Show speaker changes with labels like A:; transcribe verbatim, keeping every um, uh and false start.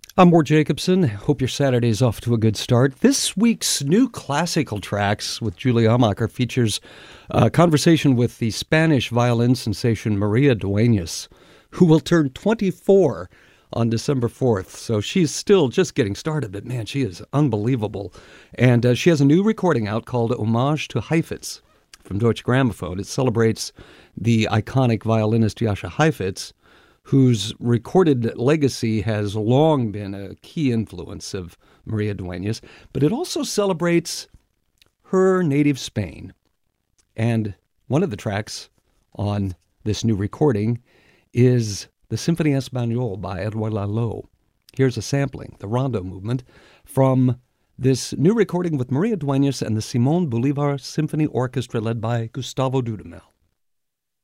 A: I'm Ward Jacobson. Hope your Saturday's off to a good start. This week's new classical tracks with Julie Amacher features a conversation with the Spanish violin sensation Maria Dueñas, who will turn twenty-four on December fourth. So she's still just getting started, but man, she is unbelievable. And uh, she has a new recording out called Homage to Heifetz from Deutsche Grammophon. It celebrates the iconic violinist Jascha Heifetz, whose recorded legacy has long been a key influence of Maria Dueñas, but it also celebrates her native Spain. And one of the tracks on this new recording is the Symphonie Espagnole by Edouard Lalo. Here's a sampling, the Rondo movement, from this new recording with Maria Dueñas and the Simón Bolívar Symphony Orchestra led by Gustavo Dudamel.